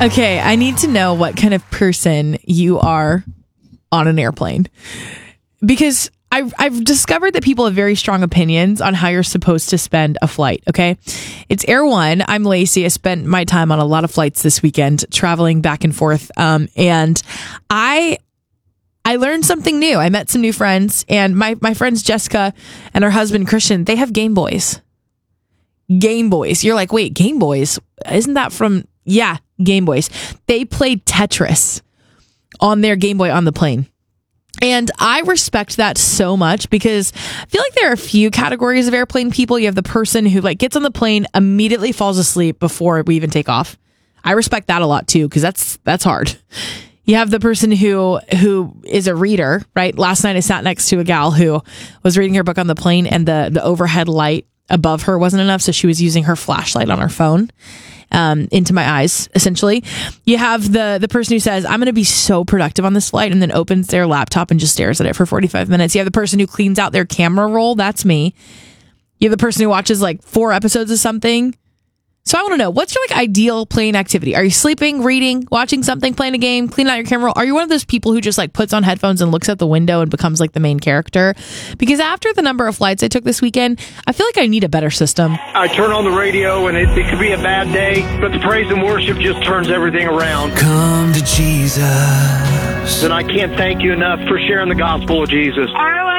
Okay, I need to know what kind of person you are on an airplane. Because I've discovered that people have very strong opinions on how you're supposed to spend a flight, okay? It's Air One. I'm Lacey. I spent my time on a lot of flights this weekend, traveling back and forth. And I learned something new. I met some new friends, and my friends Jessica and her husband Christian, they have Game Boys. Game Boys. You're like, wait, Game Boys? Isn't that from... Yeah, Game Boys. They played Tetris on their Game Boy on the plane. And I respect that so much because I feel like there are a few categories of airplane people. You have the person who like gets on the plane, immediately falls asleep before we even take off. I respect that a lot too, because that's hard. You have the person who is a reader, right? Last night I sat next to a gal who was reading her book on the plane, and the overhead light above her wasn't enough, so she was using her flashlight on her phone into my eyes, essentially. You have the person who says, I'm going to be so productive on this flight, and then opens their laptop and just stares at it for 45 minutes. You have the person who cleans out their camera roll. That's me. You have the person who watches like 4 episodes of something. So I want to know, what's your like ideal plane activity? Are you sleeping, reading, watching something, playing a game, cleaning out your camera roll? Are you one of those people who just like puts on headphones and looks out the window and becomes like the main character? Because after the number of flights I took this weekend, I feel like I need a better system. I turn on the radio and it could be a bad day, but the praise and worship just turns everything around. Come to Jesus. And I can't thank you enough for sharing the gospel of Jesus. I